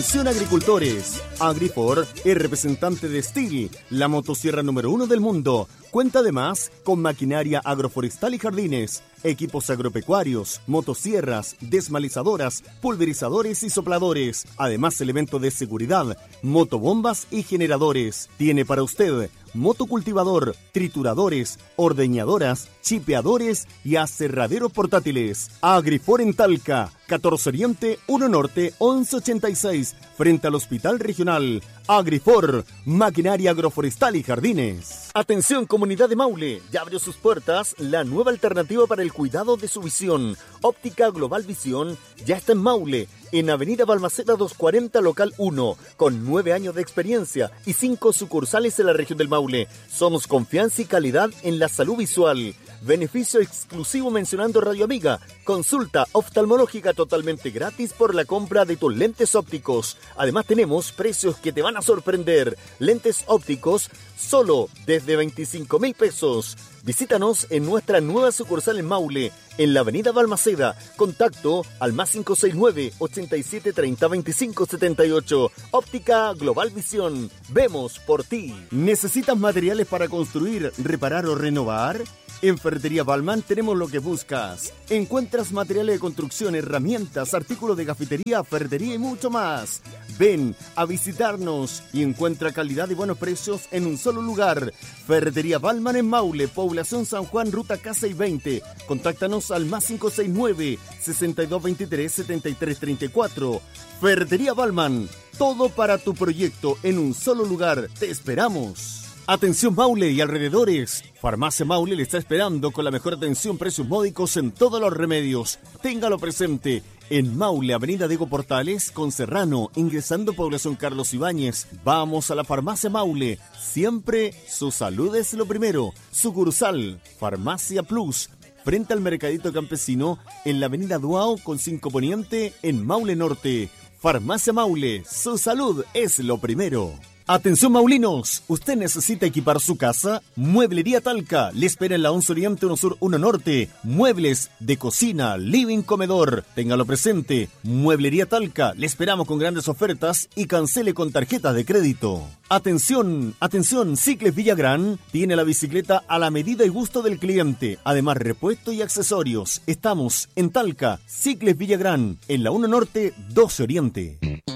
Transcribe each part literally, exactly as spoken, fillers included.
Atención agricultores, Agrifor es representante de Stihl, la motosierra número uno del mundo. Cuenta además con maquinaria agroforestal y jardines, equipos agropecuarios, motosierras, desmalizadoras, pulverizadores y sopladores. Además, elementos de seguridad, motobombas y generadores. Tiene para usted motocultivador, trituradores, ordeñadoras, chipeadores y aserraderos portátiles. Agrifor en Talca, catorce Oriente, uno Norte, once ochenta y seis, frente al Hospital Regional. Agrifor, maquinaria agroforestal y jardines. Atención comunidad de Maule, ya abrió sus puertas la nueva alternativa para el cuidado de su visión. Óptica Global Visión ya está en Maule, en Avenida Balmaceda doscientos cuarenta, local uno, con nueve años de experiencia y cinco sucursales en la región del Maule. Somos confianza y calidad en la salud visual. Beneficio exclusivo mencionando Radio Amiga. Consulta oftalmológica totalmente gratis por la compra de tus lentes ópticos. Además tenemos precios que te van a sorprender. Lentes ópticos solo desde veinticinco mil pesos. Visítanos en nuestra nueva sucursal en Maule, en la avenida Balmaceda. Contacto al más cinco seis nueve, ochenta y siete, treinta, veinticinco, setenta y ocho. Óptica Global Visión. Vemos por ti. ¿Necesitas materiales para construir, reparar o renovar? En Ferretería Balman tenemos lo que buscas. Encuentras materiales de construcción, herramientas, artículos de cafetería, ferretería y mucho más. Ven a visitarnos y encuentra calidad y buenos precios en un solo lugar. Ferretería Balman en Maule, Población San Juan, Ruta K seiscientos veinte. Contáctanos al más cinco seis nueve, sesenta y dos veintitrés, setenta y tres treinta y cuatro. Ferretería Balman, todo para tu proyecto en un solo lugar. Te esperamos. Atención Maule y alrededores. Farmacia Maule le está esperando con la mejor atención, precios módicos en todos los remedios. Téngalo presente. En Maule, Avenida Diego Portales, con Serrano, ingresando Población Carlos Ibáñez. Vamos a la Farmacia Maule. Siempre su salud es lo primero. Sucursal, Farmacia Plus, frente al Mercadito Campesino, en la Avenida Duao, con cinco Poniente, en Maule Norte. Farmacia Maule, su salud es lo primero. Atención maulinos, ¿usted necesita equipar su casa? Mueblería Talca le espera en la once Oriente, uno Sur, uno Norte. Muebles de cocina, living, comedor. Téngalo presente. Mueblería Talca, le esperamos con grandes ofertas y cancele con tarjetas de crédito. Atención, atención, Cicles Villagrán tiene la bicicleta a la medida y gusto del cliente. Además, repuesto y accesorios. Estamos en Talca, Cicles Villagrán, en la uno Norte, doce Oriente.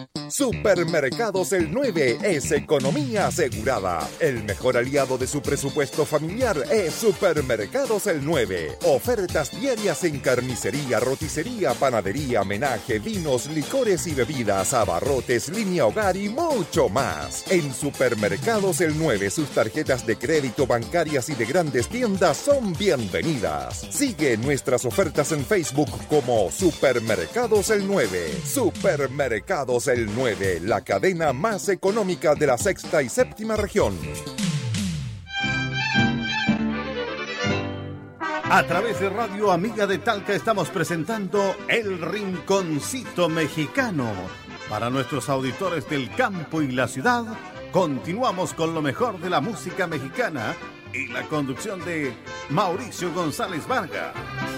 Supermercados El nueve es economía asegurada. El mejor aliado de su presupuesto familiar es Supermercados El nueve. Ofertas diarias en carnicería, roticería, panadería, menaje, vinos, licores y bebidas, abarrotes, línea hogar y mucho más. En Supermercados El nueve, sus tarjetas de crédito, bancarias y de grandes tiendas son bienvenidas. Sigue nuestras ofertas en Facebook como Supermercados El nueve. Supermercados El nueve, la cadena más económica de la sexta y séptima región. A través de Radio Amiga de Talca estamos presentando El Rinconcito Mexicano. Para nuestros auditores del campo y la ciudad, continuamos con lo mejor de la música mexicana y la conducción de Mauricio González Vargas.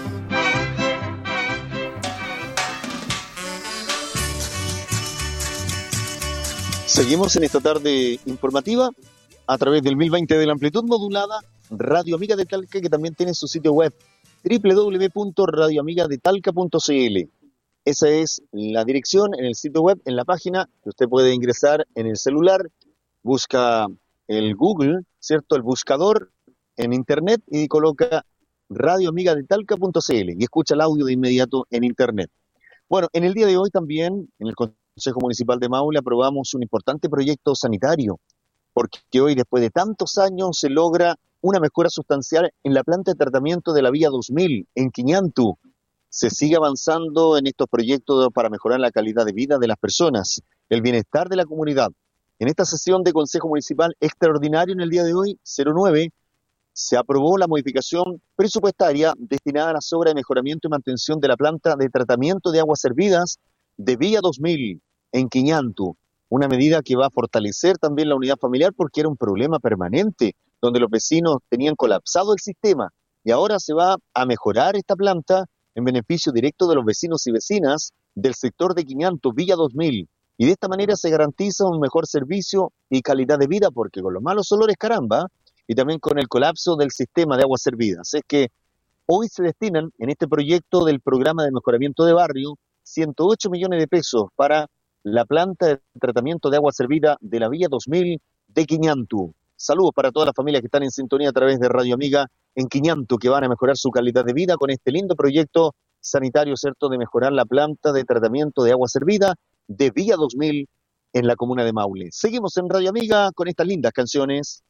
Seguimos en esta tarde informativa a través del mil veinte de la amplitud modulada, Radio Amiga de Talca, que también tiene su sitio web doble u doble u doble u punto radio amiga de talca punto c l. Esa es la dirección en el sitio web, en la página que usted puede ingresar en el celular, busca el Google, ¿cierto? El buscador en internet y coloca radio amiga de talca punto c l y escucha el audio de inmediato en internet. Bueno, en el día de hoy también, en el Consejo Municipal de Maule, aprobamos un importante proyecto sanitario, porque hoy, después de tantos años, se logra una mejora sustancial en la planta de tratamiento de la Vía dos mil, en Quiñantu. Se sigue avanzando en estos proyectos para mejorar la calidad de vida de las personas, el bienestar de la comunidad. En esta sesión de Consejo Municipal extraordinario en el día de hoy, cero nueve, se aprobó la modificación presupuestaria destinada a las obras de mejoramiento y mantención de la planta de tratamiento de aguas servidas de Vía dos mil en Quiñantu. Una medida que va a fortalecer también la unidad familiar, porque era un problema permanente, donde los vecinos tenían colapsado el sistema, y ahora se va a mejorar esta planta en beneficio directo de los vecinos y vecinas del sector de Quiñantu, Villa dos mil. Y de esta manera se garantiza un mejor servicio y calidad de vida, porque con los malos olores, caramba, y también con el colapso del sistema de aguas servidas. Es que hoy se destinan en este proyecto del programa de mejoramiento de barrio ciento ocho millones de pesos para la planta de tratamiento de agua servida de la Vía dos mil de Quiñantu. Saludos para todas las familias que están en sintonía a través de Radio Amiga en Quiñantu, que van a mejorar su calidad de vida con este lindo proyecto sanitario, ¿cierto?, de mejorar la planta de tratamiento de agua servida de Vía dos mil en la comuna de Maule. Seguimos en Radio Amiga con estas lindas canciones.